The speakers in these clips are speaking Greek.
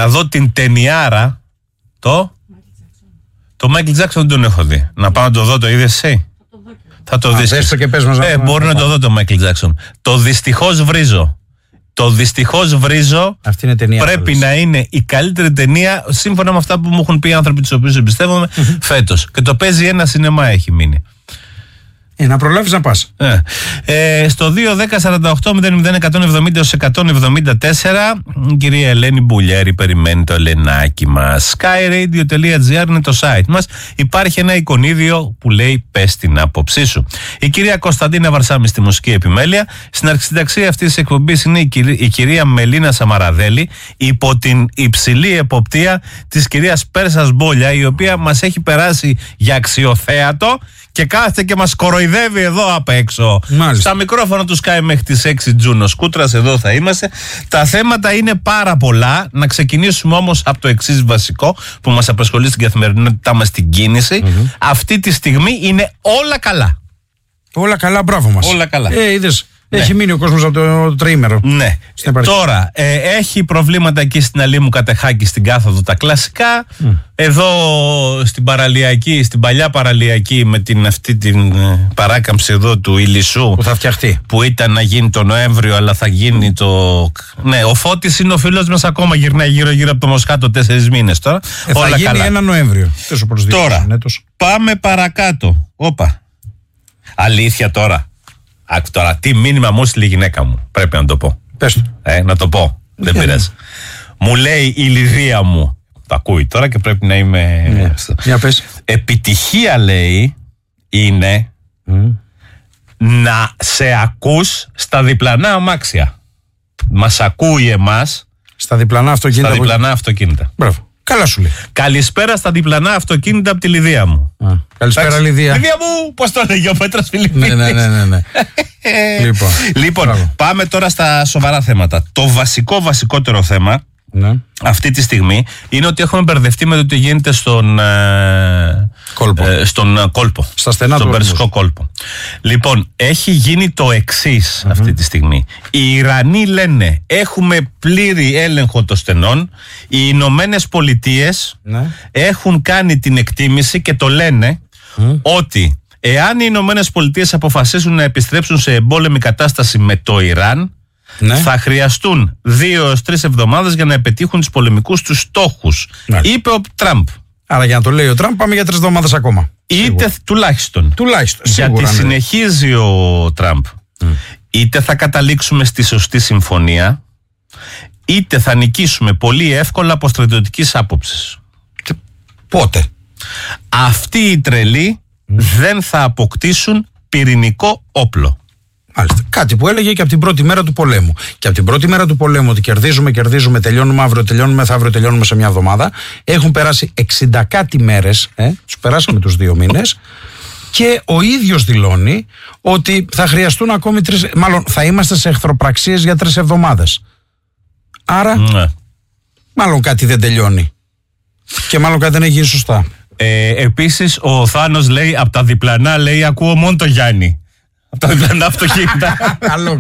να δω την ταινιάρα. Το Michael Jackson δεν τον έχω δει. Να πάω να το δω, το είδες εσύ? Θα το δεις. Μπορεί να το δω το Michael Jackson. Το Δυστυχώς βρίζω. Το Δυστυχώς βρίζω πρέπει να είναι η καλύτερη ταινία, σύμφωνα με αυτά που μου έχουν πει οι άνθρωποι τους οποίους εμπιστεύομαι, φέτος. Και το παίζει ένα σινεμά, έχει μείνει. Να προλάβεις να πας. Στο 2-10-48-00-170-174 η κυρία Ελένη Μπουλιέρη περιμένει το Ελενάκι μας. skyradio.gr είναι το site μας. Υπάρχει ένα εικονίδιο που λέει «Πες την άποψή σου». Η κυρία Κωνσταντίνα Βαρσάμι στη μουσική επιμέλεια. Στην αρχισυνταξία αυτής της εκπομπής είναι η κυρία Μελίνα Σαμαραδέλη, υπό την υψηλή εποπτεία της κυρίας Πέρσας Μπόλια, η οποία μας έχει περάσει για αξιοθέατο και κάθεται και μας κοροϊδεύει εδώ απ' έξω. Μάλιστα. Στα μικρόφωνα του Sky μέχρι τις 6 Τζούνο Σκούτρας, εδώ θα είμαστε. Τα θέματα είναι πάρα πολλά. Να ξεκινήσουμε όμως από το εξής βασικό που μας απασχολεί στην καθημερινότητά μας, την κίνηση. Αυτή τη στιγμή είναι όλα καλά. Όλα καλά, μπράβο μας. Όλα καλά. Είδες. Έχει μείνει ο κόσμος από το τριήμερο. Ναι. Τώρα, έχει προβλήματα εκεί στην Αλήμου Κατεχάκη, στην κάθοδο, τα κλασικά. Εδώ στην παραλιακή, στην παλιά παραλιακή, με αυτή την παράκαμψη εδώ του Ηλισσού που θα φτιαχτεί. Που ήταν να γίνει το Νοέμβριο, αλλά θα γίνει το. Ναι, ο Φώτης είναι ο φίλος μας, ακόμα γυρνάει γύρω-γύρω από το Μοσχάτο 4 μήνες τώρα. Όλα θα γίνει καλά. Ένα Νοέμβριο. Τώρα, πάμε παρακάτω. Όπα. Αλήθεια τώρα. Τώρα, τι μήνυμα μου έστειλε η γυναίκα μου. Πρέπει να το πω. Πες το. Να το πω. Δεν πειράζει. Μου λέει η Λιδία μου. Το ακούει τώρα και πρέπει να είμαι. Για πες. Επιτυχία, λέει, είναι να σε ακούς στα διπλανά αμάξια. Μας ακούει εμάς στα διπλανά αυτοκίνητα. Μπράβο. Καλά σου λέει. Καλησπέρα στα διπλανά αυτοκίνητα από τη Λιδία μου. Καλησπέρα, Λιδία. Λιδία μου, πώς το λέγει ο Πέτρος Φιλιππίνης. Ναι. Λοιπόν, πάμε τώρα στα σοβαρά θέματα. Το βασικότερο θέμα αυτή τη στιγμή είναι ότι έχουμε μπερδευτεί με το τι γίνεται στον κόλπο. Στον Περσικό κόλπο. Λοιπόν, έχει γίνει το εξής αυτή τη στιγμή. Οι Ιρανοί λένε έχουμε πλήρη έλεγχο των στενών. Οι Ηνωμένες Πολιτείες έχουν κάνει την εκτίμηση και το λένε ότι εάν οι Ηνωμένες Πολιτείες αποφασίσουν να επιστρέψουν σε εμπόλεμη κατάσταση με το Ιράν, θα χρειαστούν 2-3 εβδομάδες για να επιτύχουν τους πολεμικούς τους στόχους. Είπε ο Τραμπ. Άρα για να το λέει ο Τραμπ πάμε για 3 εβδομάδες ακόμα. Είτε τουλάχιστον. Γιατί συνεχίζει ο Τραμπ. Είτε θα καταλήξουμε στη σωστή συμφωνία, είτε θα νικήσουμε πολύ εύκολα από στρατιωτικής άποψης. Πότε? Αυτοί οι τρελοί δεν θα αποκτήσουν πυρηνικό όπλο. Μάλιστα. Κάτι που έλεγε και από την πρώτη μέρα του πολέμου. Και από την πρώτη μέρα του πολέμου ότι κερδίζουμε, τελειώνουμε αύριο, τελειώνουμε μεθαύριο, τελειώνουμε σε μια εβδομάδα. Έχουν περάσει 60 κάτι μέρες, τους περάσαμε τους 2 μήνες, και ο ίδιος δηλώνει ότι θα χρειαστούν ακόμη 3, μάλλον θα είμαστε σε εχθροπραξίες για 3 εβδομάδες. Άρα, μάλλον κάτι δεν τελειώνει. Και μάλλον κάτι δεν έχει γίνει σωστά. Επίσης, ο Θάνος λέει, από τα διπλανά, λέει, ακούω μόνο το Γιάννη. Από τα διπλανά αυτοκίνητα. Καλό.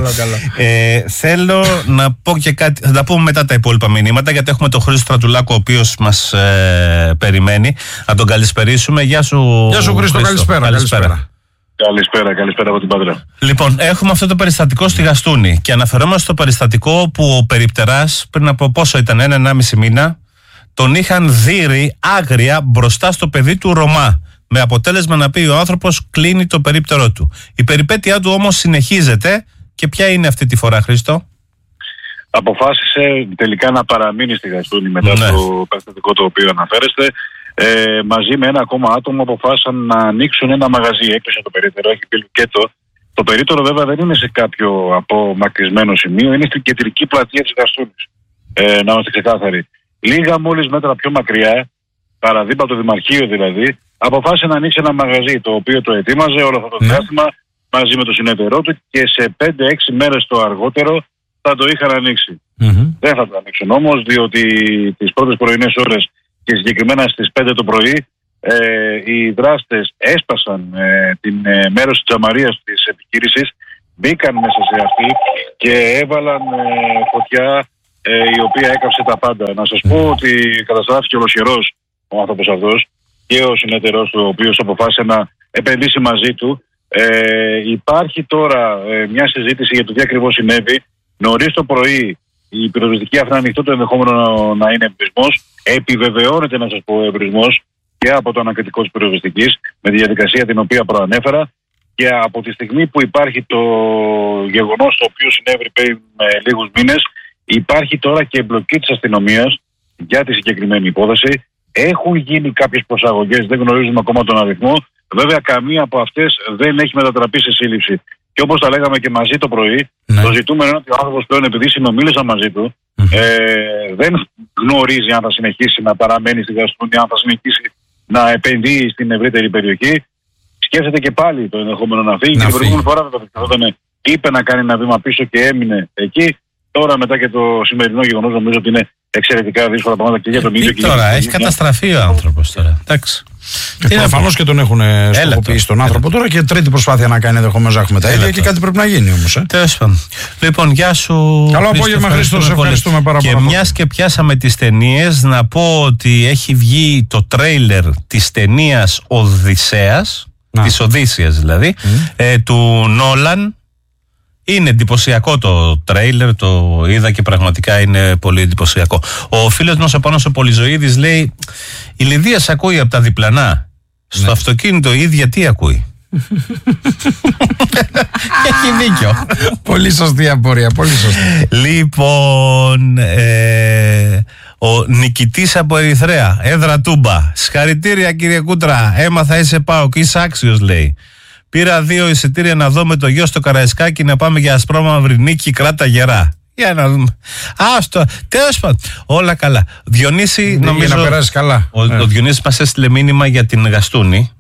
Θέλω να πω και κάτι. Θα τα πούμε μετά τα υπόλοιπα μηνύματα, γιατί έχουμε τον Χρήστο Στρατουλάκο, ο οποίος μας περιμένει. Να τον καλησπερίσουμε. Γεια σου Χρήστο, καλησπέρα. Καλησπέρα από την Πάτρα. Λοιπόν, έχουμε αυτό το περιστατικό στη Γαστούνη και αναφερόμαστε στο περιστατικό που ο περιπτεράς πριν από πόσο ήταν, 1,5 μήνα, τον είχαν δείρει άγρια μπροστά στο παιδί του Ρωμά. Με αποτέλεσμα να πει ο άνθρωπος κλείνει το περίπτερό του. Η περιπέτειά του όμως συνεχίζεται. Και ποια είναι αυτή τη φορά, Χρήστο? Αποφάσισε τελικά να παραμείνει στη Γαστούνη μετά το περιστατικό το οποίο αναφέρεστε. Μαζί με ένα ακόμα άτομο αποφάσισαν να ανοίξουν ένα μαγαζί. Έκλεισε το περίπτερο, έχει πει και το περίπτερο βέβαια δεν είναι σε κάποιο απομακρυσμένο σημείο, είναι στην κεντρική πλατεία της Γαστούνης. Να είμαστε ξεκάθαροι. Λίγα μόλις μέτρα πιο μακριά, παραδείγμα το Δημαρχείο δηλαδή, αποφάσισε να ανοίξει ένα μαγαζί το οποίο το ετοίμαζε όλο αυτό το διάστημα μαζί με το συνεταιρό του και σε 5-6 μέρες το αργότερο θα το είχαν ανοίξει. Δεν θα το ανοίξουν όμως, διότι τις πρώτες πρωινές ώρες και συγκεκριμένα στις 5 το πρωί οι δράστες έσπασαν την μέρος της τζαμαρίας της επιχείρησης, μπήκαν μέσα σε αυτή και έβαλαν φωτιά η οποία έκαψε τα πάντα. Να σας πω ότι καταστράφηκε ολοσχερός ο άνθρωπος αυτός και ο συνεταιρός του, ο οποίος αποφάσισε να επενδύσει μαζί του. Υπάρχει τώρα μια συζήτηση για το τι ακριβώς συνέβη. Νωρίς το πρωί η πυροσβεστική άφηνε ανοιχτό το ενδεχόμενο να είναι εμπρισμός. Επιβεβαιώνεται, να σας πω, εμπρισμός και από το ανακριτικό της πυροσβεστικής με τη διαδικασία την οποία προανέφερα. Και από τη στιγμή που υπάρχει το γεγονός το οποίο συνέβη πριν λίγους μήνες, υπάρχει τώρα και εμπλοκή της αστυνομίας για τη συγκεκριμένη υπόθεση. Έχουν γίνει κάποιες προσαγωγές, δεν γνωρίζουμε ακόμα τον αριθμό. Βέβαια, καμία από αυτές δεν έχει μετατραπεί σε σύλληψη. Και όπως τα λέγαμε και μαζί το πρωί, το ζητούμενο είναι ότι ο άνθρωπος πλέον, επειδή συνομίλησα μαζί του, δεν γνωρίζει αν θα συνεχίσει να παραμένει στη γαστρονομία, αν θα συνεχίσει να επενδύει στην ευρύτερη περιοχή. Σκέφτεται και πάλι το ενδεχόμενο να φύγει. Και την προηγούμενη φορά όταν είπε να κάνει ένα βήμα πίσω και έμεινε εκεί. Τώρα, μετά και το σημερινό γεγονός, νομίζω ότι είναι εξαιρετικά δύσκολα πράγματα και για τον ίδιο και τώρα. Έχει καταστραφεί ο άνθρωπος τώρα. Εντάξει. Προφανώς και τον έχουν στοχοποιήσει τον άνθρωπο τώρα και τρίτη προσπάθεια να κάνει ενδεχομένως να έχουμε τα ίδια και κάτι πρέπει να γίνει όμως. Τέλος πάντων. Λοιπόν, γεια σου. Καλό απόγευμα, Χρήστο. Σε ευχαριστούμε πάρα πολύ. Και μιας και πιάσαμε τις ταινίες, να πω ότι έχει βγει το τρέιλερ της ταινίας Οδυσσέας, της Οδύσσιας δηλαδή, του Νόλαν. Είναι εντυπωσιακό το τρέιλερ, το είδα και πραγματικά είναι πολύ εντυπωσιακό. Ο φίλος μας ο Πάνος ο Πολυζωίδης λέει: η Λιδία σ' ακούει από τα διπλανά. Στο αυτοκίνητο η ίδια τι ακούει? Έχει δίκιο. Πολύ σωστή απορία, πολύ σωστή. Λοιπόν, ο νικητής από Ερυθρέα, έδρα Τούμπα. Συγχαρητήρια κύριε Κούτρα, έμαθα είσαι ΠΑΟΚ, είσαι άξιος, λέει. Πήρα 2 εισιτήρια να δω με το γιο στο Καραϊσκάκι να πάμε για ασπρόμαυρη νίκη, κράτα γερά. Για να δούμε. Άστο, τέλος πάντων. Όλα καλά. Διονύση, νομίζω. Για να περάσει καλά. Ο Διονύσης μας έστειλε μήνυμα για την Γαστούνη.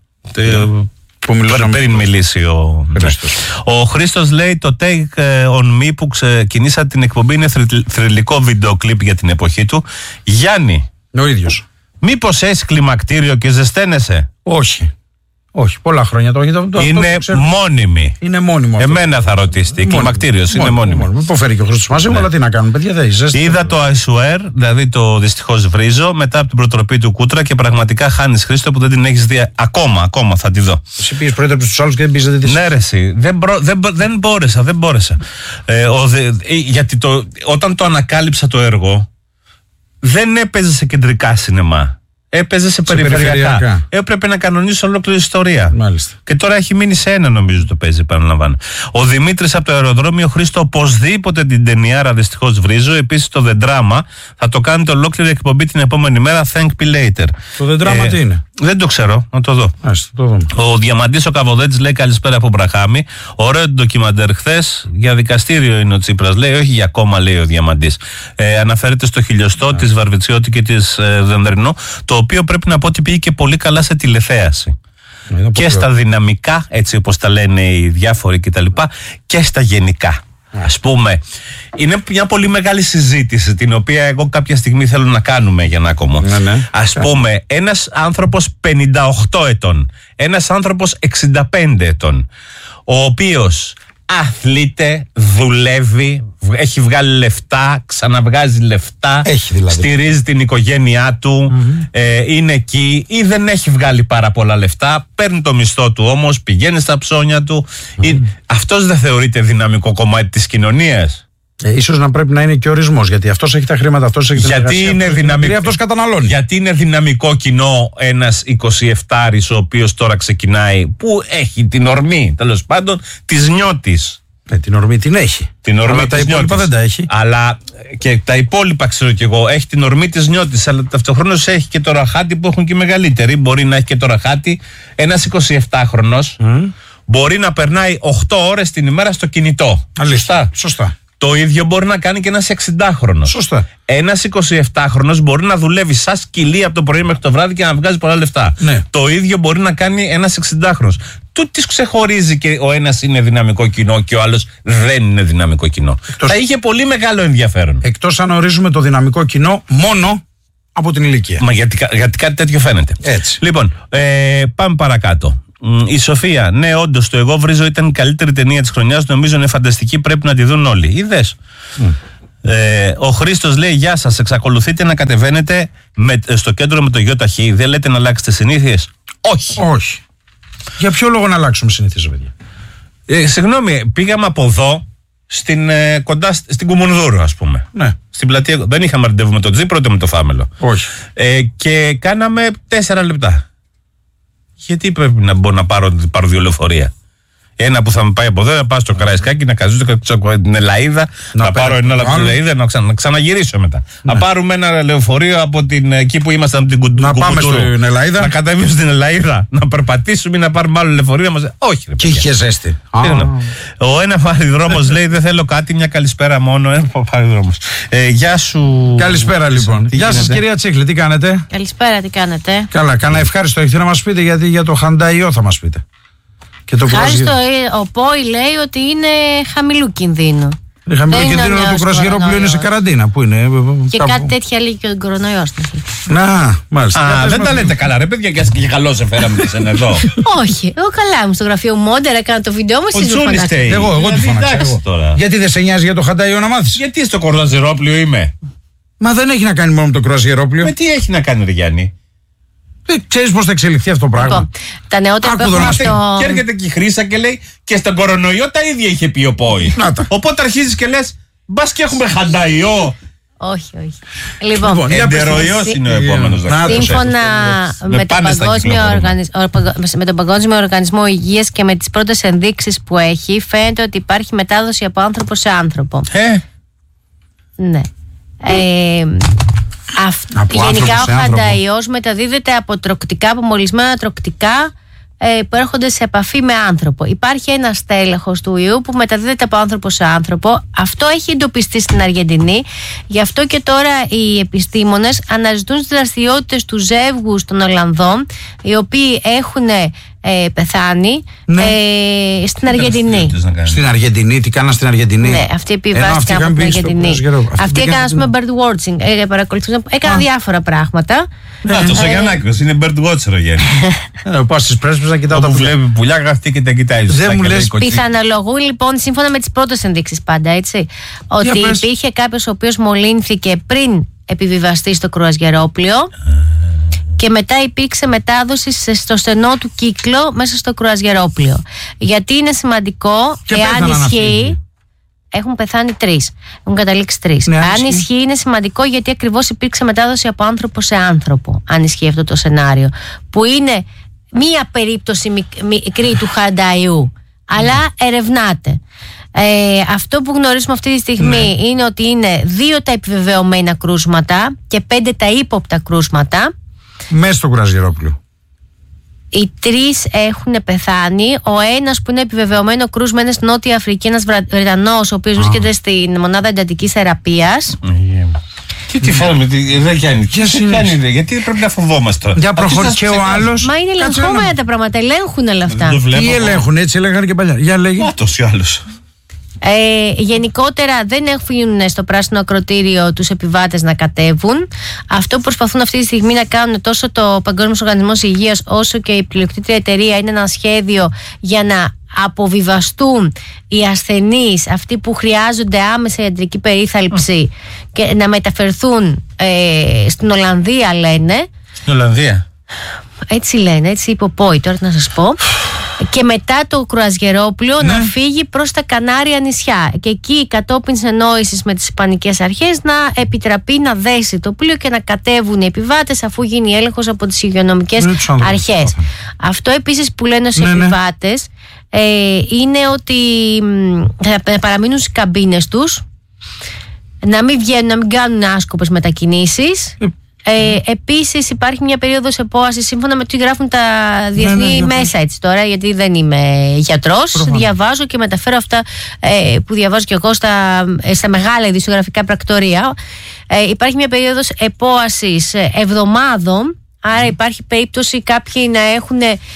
Πριν μιλήσει ο Χρήστος. Ο Χρήστος λέει: το Take on Me που ξεκινήσα την εκπομπή είναι θρυλικό βίντεο κλιπ για την εποχή του. Γιάννη. Ο ίδιος. Μήπως έχει κλιμακτήριο και ζεσταίνεσαι? Όχι. Όχι, πολλά χρόνια το είναι μόνιμη. Είναι μόνιμο. Εμένα θα ρωτήσετε. Κλιμακτήριος είναι μόνιμο. Μην υποφέρει και ο Χρήστος μαζί μου, αλλά τι να κάνουμε, παιδιά, δεν είσαι. Είδα το I swear, δηλαδή το δυστυχώς βρίζω, μετά από την προτροπή του Κούτρα και πραγματικά χάνεις, Χρήστο, που δεν την έχεις δει ακόμα θα τη δω. Εσύ πήγες προέτρεψε στους άλλους και δεν πήγες να τη δεις. Ναι, ρε, εσύ. Δεν μπόρεσα. Γιατί όταν το ανακάλυψα το έργο, δεν έπαιζε σε κεντρικά σινεμά. Έπαιζε σε περιφερειακά. Έπρεπε να κανονίσει ολόκληρη ιστορία. Μάλιστα. Και τώρα έχει μείνει σε ένα, νομίζω το παίζει, επαναλαμβάνω. Ο Δημήτρης από το αεροδρόμιο, Χρήστο, οπωσδήποτε την ταινιάρα δυστυχώς βρίζω. Επίσης το The Drama θα το κάνετε ολόκληρη εκπομπή την επόμενη μέρα. Thank me later. Το The Drama τι είναι? Δεν το ξέρω, να το δω. Το δούμε. Ο Διαμαντής ο Καβοδέτης λέει: καλησπέρα από Μπραχάμι. Ωραίο ντοκιμαντέρ χθες. Για δικαστήριο είναι ο Τσίπρας, λέει, όχι για κόμμα, λέει ο Διαμαντής. Αναφέρεται στο χιλιοστό της Βαρβιτσιώτη και της Δενδρινού, το οποίο πρέπει να πω ότι πήγε και πολύ καλά σε τηλεθέαση. Και στα δυναμικά, έτσι όπως τα λένε οι διάφοροι κτλ. Και στα γενικά. Ας πούμε, είναι μια πολύ μεγάλη συζήτηση την οποία εγώ κάποια στιγμή θέλω να κάνουμε, Γιαννάκο. Ας πούμε, ένας άνθρωπος 58 ετών, ένας άνθρωπος 65 ετών, ο οποίος αθλείται, δουλεύει, έχει βγάλει λεφτά, ξαναβγάζει λεφτά, δηλαδή. Στηρίζει την οικογένειά του, είναι εκεί, ή δεν έχει βγάλει πάρα πολλά λεφτά, παίρνει το μισθό του όμως, πηγαίνει στα ψώνια του. Αυτός δεν θεωρείται δυναμικό κομμάτι της κοινωνίας? Ίσως να πρέπει να είναι και ορισμός, γιατί αυτός έχει τα χρήματα, αυτός έχει την εργασία, αυτός καταναλώνει. Γιατί είναι δυναμικό κοινό ένας 27άρης ο οποίος τώρα ξεκινάει, που έχει την ορμή, τέλος πάντων, της νιώτης. Την ορμή την έχει. Αλλά τα υπόλοιπα δεν τα έχει. Αλλά και τα υπόλοιπα ξέρω κι εγώ. Έχει την ορμή της νιώτης, αλλά ταυτοχρόνως έχει και το ραχάτι που έχουν και οι μεγαλύτεροι. Μπορεί να έχει και το ραχάτι. Ένας 27χρονος μπορεί να περνάει 8 ώρες την ημέρα στο κινητό. Σωστά. Το ίδιο μπορεί να κάνει και ένας 60χρονος. Σωστά. Ένας 27χρονος μπορεί να δουλεύει σαν σκυλί από το πρωί μέχρι το βράδυ και να βγάζει πολλά λεφτά. Ναι. Το ίδιο μπορεί να κάνει ένας 60χρονος. Τις ξεχωρίζει και ο ένας είναι δυναμικό κοινό και ο άλλος δεν είναι δυναμικό κοινό? Θα είχε πολύ μεγάλο ενδιαφέρον. Εκτός αν ορίζουμε το δυναμικό κοινό μόνο από την ηλικία. Μα γιατί κάτι τέτοιο φαίνεται. Έτσι. Λοιπόν, πάμε παρακάτω. Η Σοφία, ναι, όντως το Εγώ Βρίζω ήταν η καλύτερη ταινία της χρονιάς. Νομίζω είναι φανταστική, πρέπει να τη δουν όλοι. Είδες? Ο Χρήστος λέει: Γεια σας, εξακολουθείτε να κατεβαίνετε στο κέντρο με το γιο ταχύ. Δεν λέτε να αλλάξετε συνήθειες? Όχι. Για ποιο λόγο να αλλάξουμε συνήθειες, παιδιά? Συγγνώμη, πήγαμε από εδώ κοντά στην Κουμουνδούρου, ας πούμε. Ναι. Στην πλατεία. Δεν είχαμε ραντεβού με το Τζίπρο ούτε με το Φάμελο. Όχι. Και κάναμε 4 λεπτά. Γιατί πρέπει να μπορώ να πάρω 2 λεωφορεία? Ένα που θα με πάει από εδώ, να πάω στο Καραϊσκάκι, να καζούσω την Ελαΐδα, να πάρω ένα άλλο από την Ελαΐδα, να ξαναγυρίσω μετά. Ναι. Να πάρουμε ένα λεωφορείο από εκεί που ήμασταν, την Κουμουνδούρου. Να πάμε στην Ελαΐδα. Να κατέβουμε στην Ελαΐδα, να περπατήσουμε ή να πάρουμε άλλο λεωφορείο. Όχι, ρε. Και είχε ζέστη. Ο ένα Φαριδρόμος λέει: Δεν θέλω κάτι, μια καλησπέρα μόνο. Γεια σου. Καλησπέρα λοιπόν. Γεια σας, κυρία Τσίχλη, τι κάνετε? Καλησπέρα, τι κάνετε? Καλά, κανένα ευχάριστο έχετε να μας πείτε? Γιατί για το Χανταϊό θα μας πείτε. Ευχάριστο, ο ΠΟΗ λέει ότι είναι χαμηλού κινδύνου. Είναι χαμηλού κινδύνου, το κρουαζιερόπλοιο είναι σε καραντίνα. Πού είναι? Και κάτι τέτοια λέει και ο κορονοϊός. Να, μάλιστα. Δεν τα λέτε καλά, ρε παιδιά, και καλό σε φέραμε εσένα εδώ. Όχι, εγώ καλά ήμουν στο γραφείο Μόντερ, έκανα το βίντεο μου. Ο Τζούνις φταίει. Εγώ τη φωνάξα. Γιατί δεν σε νοιάζει για το Χανταϊό να μάθεις? Γιατί στο κρουαζιερόπλιο είμαι? Μα δεν έχει να κάνει μόνο με το κρουαζιερόπλιο. Με τι έχει να κάνει, ρε Γιάννη? Ξέρεις πώς θα εξελιχθεί αυτό το πράγμα? Λοιπόν, τα νεότερα που έχουμε στο... Και έρχεται και η Χρύσα και λέει: Και στον κορονοϊό τα ίδια είχε πει ο ΠΟΗ. Οπότε αρχίζεις και λες: Μπας και έχουμε Χανταϊό. Όχι. Λοιπόν, εντεροϊός είναι ο επόμενος. Σύμφωνα με τον Παγκόσμιο Οργανισμό Υγείας και με τις πρώτες ενδείξεις που έχει, φαίνεται ότι υπάρχει μετάδοση από άνθρωπο σε άνθρωπο. Ναι. Γενικά ο Χανταϊός μεταδίδεται από τροκτικά, από μολυσμένα τροκτικά που έρχονται σε επαφή με άνθρωπο. Υπάρχει ένα στέλεχος του ιού που μεταδίδεται από άνθρωπο σε άνθρωπο. Αυτό έχει εντοπιστεί στην Αργεντινή. Γι' αυτό και τώρα οι επιστήμονες αναζητούν τις δραστηριότητες του ζεύγους των Ολλανδών, οι οποίοι έχουν πεθάνει στην Αργεντινή. Στην Αργεντινή, τι κάναν στην Αργεντινή? Ναι, αυτοί επιβάστηκαν από την Αργεντινή. Αυτοί έκαναν, ας πούμε, birdwatching. Παρακολουθούσαν, έκαναν διάφορα πράγματα. Το Σαγιανάκος είναι birdwatcher, ο Γιάννη. Πάω στις πρέσβες να κοιτάω τα πουλιά. Βλέπει πουλιά, γραφτεί και τα κοιτάει. Δεν μου λες. Πιθανολογούν λοιπόν, σύμφωνα με τις πρώτες ενδείξεις πάντα, έτσι, ότι υπήρχε κάποιος ο οποίος μολύνθηκε πριν επιβιβαστεί στο κρουαζιερόπλιο. Και μετά υπήρξε μετάδοση στο στενό του κύκλο μέσα στο κρουαζιερόπλιο. Γιατί είναι σημαντικό, εάν ισχύει. Έχουν πεθάνει 3. Έχουν καταλήξει 3. Ναι, αν ισχύει, είναι σημαντικό γιατί ακριβώς υπήρξε μετάδοση από άνθρωπο σε άνθρωπο. Αν ισχύει αυτό το σενάριο. Που είναι μία περίπτωση μικρή του Χανταϊού. Αλλά ερευνάται. Αυτό που γνωρίζουμε αυτή τη στιγμή είναι ότι είναι 2 τα επιβεβαιωμένα κρούσματα και 5 τα ύποπτα κρούσματα. Μέσα στο κρουαζιερόπλιο. Οι 3 έχουν πεθάνει. Ο ένας που είναι επιβεβαιωμένο κρούσμα είναι στη Νότια Αφρική, ένας Βρετανός, ο οποίος βρίσκεται στην μονάδα εντατικής θεραπείας. Τι φαίνομαι, δεν Γιάννη, γιατί πρέπει να φοβόμαστε? Για προχωρήσει και ο άλλος. Μα είναι ελεγχόμενα τα πράγματα, ελέγχουν όλα αυτά. Τι ελέγχουν, έτσι έλεγαν και παλιά. Για λέγει. Άτος ή άλλος. Γενικότερα δεν αφήνουν στο πράσινο ακρωτήριο τους επιβάτες να κατέβουν. Αυτό που προσπαθούν αυτή τη στιγμή να κάνουν τόσο το Παγκόσμιος Οργανισμός Υγείας όσο και η πλειοκτήτρια εταιρεία είναι ένα σχέδιο για να αποβιβαστούν οι ασθενείς, αυτοί που χρειάζονται άμεσα ιατρική περίθαλψη και να μεταφερθούν στην Ολλανδία, λένε. Στην Ολλανδία. Έτσι λένε, έτσι είπε ο ΠΟΗ, τώρα να σας πω. Και μετά το κρουαζιερόπλιο να φύγει προς τα Κανάρια νησιά. Και εκεί κατόπιν συνεννόησης με τις ισπανικές αρχές να επιτραπεί να δέσει το πλοίο και να κατέβουν οι επιβάτες αφού γίνει έλεγχος από τις υγειονομικές αρχές. Αυτό επίσης που λένε στους επιβάτες είναι ότι θα παραμείνουν στις καμπίνες τους, να μην βγαίνουν, να μην κάνουν άσκοπες μετακινήσεις. Επίσης υπάρχει μια περίοδος επόασης σύμφωνα με τι γράφουν τα διεθνή μέσα, έτσι τώρα, γιατί δεν είμαι γιατρός. Διαβάζω και μεταφέρω αυτά που διαβάζω και εγώ στα μεγάλα ειδησιογραφικά πρακτορία. Υπάρχει μια περίοδος επόασης εβδομάδων. Άρα υπάρχει περίπτωση κάποιοι να έχουν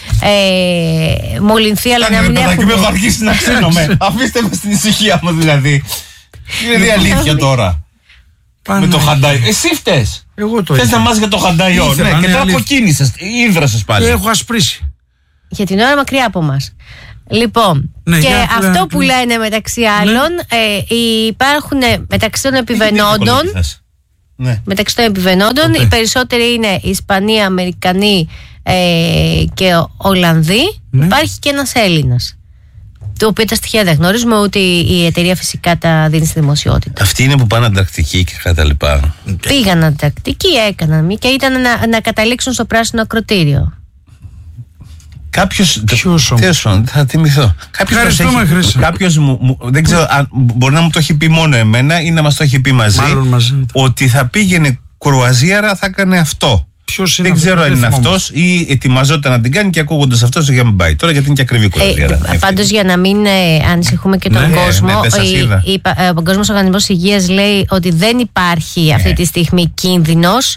μολυνθεί, αλλά να μην έχουν. Και με έχω αρχίσει να ξύνομαι. Αφήστε με στην ησυχία μου, δηλαδή. Είναι αλήθεια τώρα. Με το Χανταϊό. Εσύ φταίς. Θες να μάθεις για το Χανταϊό. Ναι, και τώρα αποκίνησες. Ήδρασες πάλι. Έχω ασπρίσει. Για την ώρα μακριά από μας. Λοιπόν, και αυτό που λένε μεταξύ άλλων, υπάρχουν μεταξύ των επιβενόντων. Μεταξύ των επιβενόντων, οι περισσότεροι είναι Ισπανοί, Αμερικανοί και Ολλανδοί. Υπάρχει και ένας Έλληνας, το οποίο τα στοιχεία δεν γνωρίζουμε, ούτε η εταιρεία φυσικά τα δίνει στη δημοσιότητα. Αυτοί είναι που πάνε Ανταρκτική και κατά λοιπά. Πήγαν Ανταρκτική, έκαναν και ήταν να καταλήξουν στο πράσινο ακροτήριο. Κάποιος. Θα θυμηθώ. Κάποιος δεν ξέρω, μπορεί να μου το έχει πει μόνο εμένα ή να μας το έχει πει μαζί. Ότι θα πήγαινε κρουαζιέρα, θα έκανε αυτό. Δεν ξέρω αν είναι αυτός ή ετοιμαζόταν να την κάνει και ακούγοντας αυτός για να μην πάει τώρα, γιατί είναι και ακριβή κρουαζιέρα. Πάντως, για να μην ανησυχούμε και τον κόσμο, ο Παγκόσμιος Οργανισμός Υγείας λέει ότι δεν υπάρχει αυτή τη στιγμή κίνδυνος,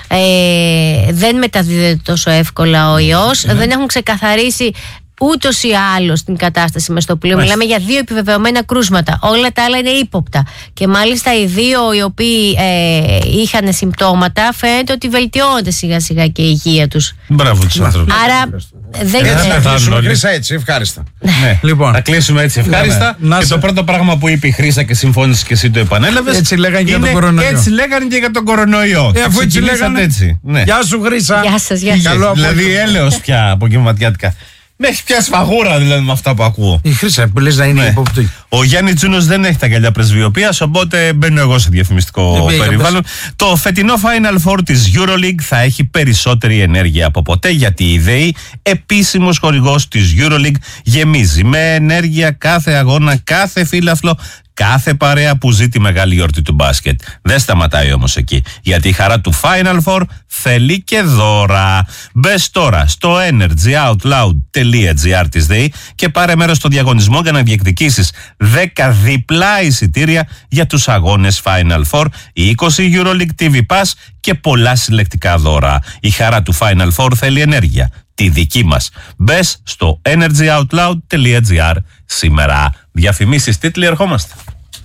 δεν μεταδίδεται τόσο εύκολα ο ιός, δεν έχουν ξεκαθαρίσει ούτως ή άλλως την κατάσταση μες στο πλοίο. Μιλάμε για 2 επιβεβαιωμένα κρούσματα. Όλα τα άλλα είναι ύποπτα. Και μάλιστα οι 2 οι οποίοι είχαν συμπτώματα, φαίνεται ότι βελτιώνεται σιγά σιγά και η υγεία τους. Μπράβο τους άνθρωπους. Άρα δεν θα κλείσουμε, Χρύσα, έτσι, ευχάριστα. Λοιπόν, να κλείσουμε έτσι ευχάριστα. Και το πρώτο πράγμα που είπε η Χρύσα και συμφώνησε και εσύ το επανέλαβες. Έτσι λέγανε για τον κορονοϊό. Έτσι λέγανε και για τον κορονοϊό. Αφού έτσι λέγανε. Γεια σου, Χρύσα. Γεια σας, γεια σας. Δηλαδή έλεος πια απογευματιάτικα. Με έχει πιάσει φαγούρα δηλαδή με αυτά που ακούω. Η Χρύσα που λες να είναι υποπτή. Ο Γιάννη Τσούνος δεν έχει τα γυαλιά πρεσβειοποίησης, οπότε μπαίνω εγώ σε διαφημιστικό περιβάλλον. Το φετινό Final Four της EuroLeague θα έχει περισσότερη ενέργεια από ποτέ, γιατί η ΔΕΗ, επίσημος χορηγός της EuroLeague, γεμίζει με ενέργεια κάθε αγώνα, κάθε φύλαφλο, κάθε παρέα που ζει τη μεγάλη γιορτή του μπάσκετ. Δεν σταματάει όμως εκεί, γιατί η χαρά του Final Four θέλει και δώρα. Μπες τώρα στο energyoutloud.gr της ΔΕΗ και πάρε μέρος στο διαγωνισμό για να διεκδικήσεις 10 διπλά εισιτήρια για τους αγώνες Final Four, 20 EuroLeague TV Pass και πολλά συλλεκτικά δώρα. Η χαρά του Final Four θέλει ενέργεια, τη δική μας. Μπες στο energyoutloud.gr σήμερα. Διαφημίσεις, τίτλοι, ερχόμαστε.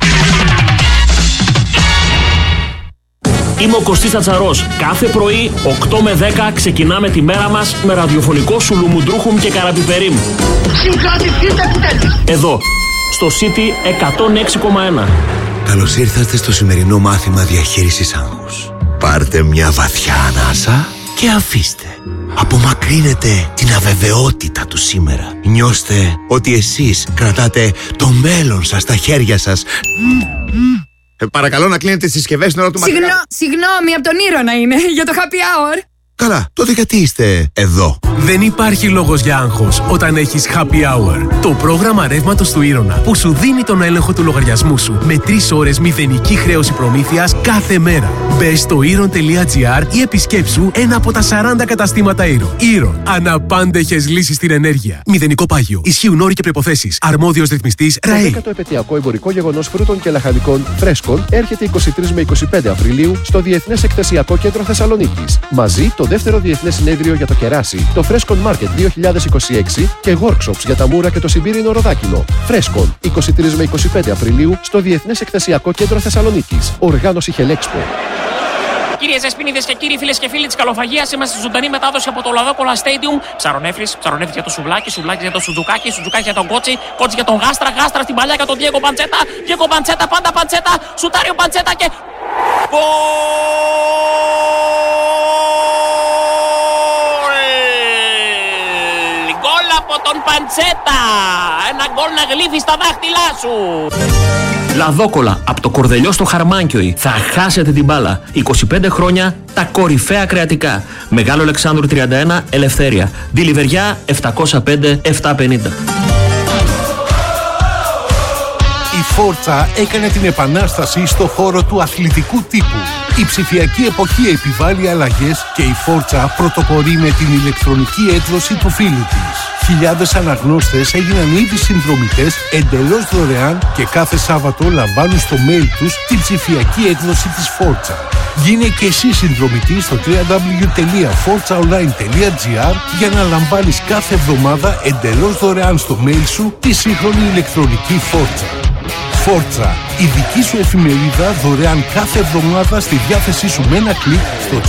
Είμαι ο Κωστής Τσατσαρός. Κάθε πρωί 8 με 10 ξεκινάμε τη μέρα μας με ραδιοφωνικό σουλουμουντρούχουμ και καραπιπερίμ. Συγκρατηθείτε επιτέλους. Εδώ, στο City 106,1. Καλώς ήρθατε στο σημερινό μάθημα διαχείρισης άγχους. Πάρτε μια βαθιά ανάσα και αφήστε. Απομακρύνετε την αβεβαιότητα του σήμερα. Νιώστε ότι εσείς κρατάτε το μέλλον σας στα χέρια σας. Παρακαλώ να κλείνετε τις συσκευές την ώρα του μαθήματος. Συγγνώμη, από τον Ήρωνα είναι, για το happy hour. Καλά, τότε γιατί είστε εδώ? Δεν υπάρχει λόγος για άγχος όταν έχεις Happy Hour. Το πρόγραμμα ρεύματος του Ήρωνα που σου δίνει τον έλεγχο του λογαριασμού σου με 3 ώρες μηδενική χρέωση προμήθειας κάθε μέρα. Μπες στο Iron.gr ή επισκέψου ένα από τα 40 καταστήματα Iron. Iron. Αναπάντεχες λύσεις στην ενέργεια. Μηδενικό πάγιο. Ισχύουν όροι και προϋποθέσεις. Αρμόδιος ρυθμιστής ΡΑΕ. Το 10ο επαιτειακό εμπορικό γεγονός φρούτων και λαχανικών Freshcon έρχεται 23 με 25 Απριλίου στο Διεθνές Εκθεσιακό Κέντρο Θεσσαλονίκης. Μαζί το δεύτερο Διεθνές Συνέδριο για το Κεράσι, το Freshcon Market 2026 και workshops για τα μούρα και το Σιμπήρινο Ροδάκινο. Freshcon 23 με 25 Απριλίου στο Διεθνές Εκθεσιακό Κέντρο Θεσσαλονίκης. Οργάνωση Χελέξπο. Κυρίες Δεσποινίδες και κύριοι, φίλες και φίλοι της Καλοφαγίας, είμαστε στη ζωντανή μετάδοση από το Λαδόκολα Stadium. Ψαρονέφρις για το σουβλάκι, σουβλάκι για το σουτζουκάκι, σουτζουκάκι για τον κότσι, κότσι για τον γάστρα, γάστρα στην παλιά για τον Διέγκο Παντσέτα, Διέγκο Παντσέτα, πάντα Παντσέτα, σουτάριο Παντσέτα και. Γκολ από τον Παντσέτα! Ένα γκολ να γλύφει στα δάχτυλά σου! Λαδόκολα, από το Κορδελιό στο Χαρμάνκιοι. Θα χάσετε την μπάλα. 25 χρόνια, τα κορυφαία κρεατικά. Μεγάλο Αλεξάνδρου 31, Ελευθέρια. Διλιβεριά 705-750. Η Φόρτσα έκανε την επανάσταση στο χώρο του αθλητικού τύπου. Η ψηφιακή εποχή επιβάλλει αλλαγές και η Φόρτσα πρωτοπορεί με την ηλεκτρονική έκδοση του φίλου της. Χιλιάδες αναγνώστες έγιναν ήδη συνδρομητές εντελώς δωρεάν και κάθε Σάββατο λαμβάνουν στο mail τους την ψηφιακή έκδοση της Φόρτσα. Γίνε και εσύ συνδρομητής στο www.forzaonline.gr για να λαμβάνεις κάθε εβδομάδα εντελώς δωρεάν στο mail σου τη σύγχρονη ηλεκτρονική Φόρτσα. Φόρτσα, η δική σου εφημερίδα δωρεάν κάθε εβδομάδα στη διάθεσή σου με ένα κλικ στο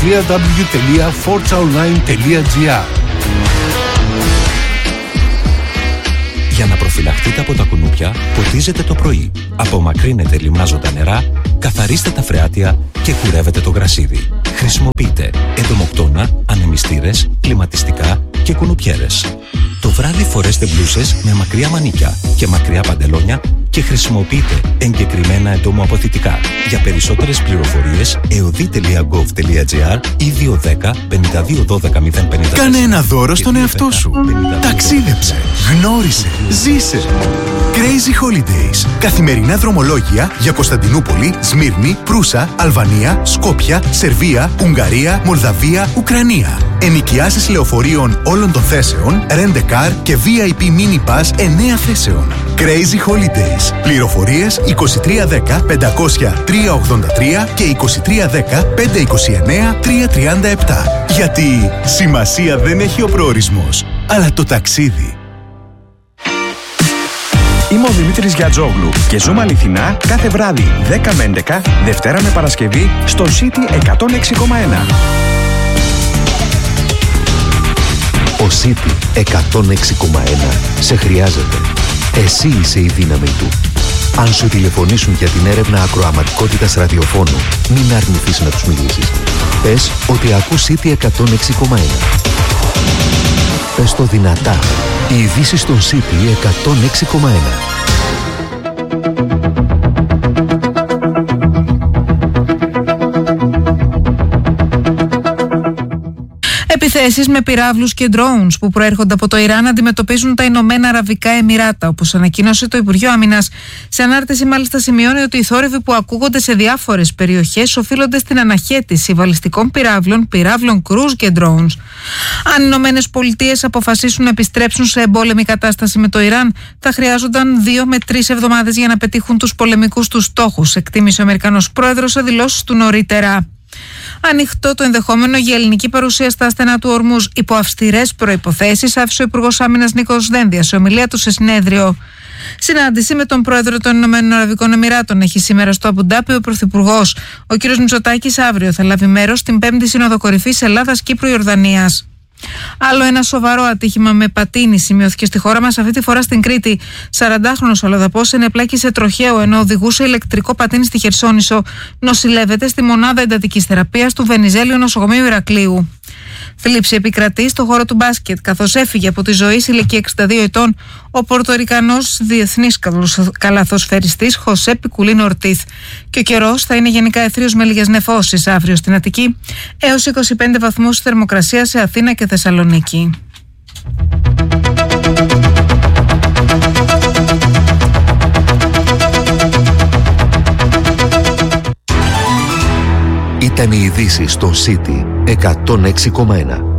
www.forzaonline.gr. Για να προφυλαχτείτε από τα κουνούπια, ποτίζετε το πρωί. Απομακρύνετε λιμνάζοντα νερά, καθαρίστε τα φρεάτια και κουρεύετε το γρασίδι. Χρησιμοποιείτε εντομοκτώνα, ανεμιστήρες, κλιματιστικά και κουνουπιέρες. Το βράδυ φορέστε μπλούσες με μακριά μανίκια και μακριά παντελόνια και χρησιμοποιείτε εγκεκριμένα εντομοαποθητικά. Για περισσότερες πληροφορίες, eodi.gov.gr ή 210 52 12 054. Κάνε ένα δώρο στον εαυτό σου. Ταξίδεψε, γνώρισε, ζήσε. Crazy Holidays. Καθημερινά δρομολόγια για Κωνσταντινούπολη, Σμύρνη, Προύσα, Αλβανία, Σκόπια, Σερβία, Ουγγαρία, Μολδαβία, Ουκρανία. Ενοικιάσεις λεωφορείων όλων των θέσεων, Rent a Car και VIP Mini Pass 9 θέσεων. Crazy Holidays. Πληροφορίες 2310 500 383 και 2310 529 337. Γιατί σημασία δεν έχει ο προορισμός, αλλά το ταξίδι. Είμαι ο Δημήτρης Γιατζόγλου και ζούμε αληθινά κάθε βράδυ 10 με 11, Δευτέρα με Παρασκευή στο City 106,1. Ο City 106,1 σε χρειάζεται. Εσύ είσαι η δύναμη του. Αν σου τηλεφωνήσουν για την έρευνα ακροαματικότητας ραδιοφώνου, μην αρνηθείς να τους μιλήσεις. Πες ότι ακούς City 106,1. Πες το δυνατά. Οι ειδήσεις των City 106,1. Επιθέσεις με πυράβλους και drones που προέρχονται από το Ιράν αντιμετωπίζουν τα Ηνωμένα Αραβικά Εμιράτα, όπως ανακοίνωσε το Υπουργείο Άμυνας. Σε ανάρτηση, μάλιστα, σημειώνει ότι οι θόρυβοι που ακούγονται σε διάφορες περιοχές οφείλονται στην αναχέτηση βαλιστικών πυράβλων κρούζ και drones. Αν οι Ηνωμένες Πολιτείες αποφασίσουν να επιστρέψουν σε εμπόλεμη κατάσταση με το Ιράν, θα χρειάζονταν 2 με 3 εβδομάδες για να πετύχουν τους πολεμικούς τους στόχους, εκτίμησε ο Αμερικανός πρόεδρος σε δηλώσεις του νωρίτερα. Ανοιχτό το ενδεχόμενο για ελληνική παρουσία στα στενά του Ορμούζ υπό αυστηρές προϋποθέσεις, άφησε ο Υπουργός Άμυνας Νίκος Δένδιας σε ομιλία του σε συνέδριο. Συνάντηση με τον πρόεδρο των Ηνωμένων Αραβικών Εμιράτων έχει σήμερα στο Αμπουντάπι ο Πρωθυπουργός. Ο κ. Μητσοτάκης αύριο θα λάβει μέρος στην 5η Σύνοδο Κορυφής Ελλάδας-Κύπρου-Ιορδανίας. Άλλο ένα σοβαρό ατύχημα με πατίνη σημειώθηκε στη χώρα μας, αυτή τη φορά στην Κρήτη. 40χρονος αλλοδαπός ενεπλάκησε τροχαίο ενώ οδηγούσε ηλεκτρικό πατίνι στη Χερσόνησο. Νοσηλεύεται στη μονάδα εντατικής θεραπείας του Βενιζέλιου Νοσοκομείου Ηρακλείου. Θλίψη επικρατεί στο χώρο του μπάσκετ, καθώς έφυγε από τη ζωή σε ηλικία 62 ετών ο Πορτορικανός διεθνής καλαθοσφαιριστής Χωσέ Πικουλίνο Ορτίθ. Και ο καιρός θα είναι γενικά αιθρίος με λίγες νεφώσεις αύριο στην Αττική, έως 25 βαθμούς θερμοκρασία σε Αθήνα και Θεσσαλονίκη. Ήταν οι ειδήσεις στο City 106,1.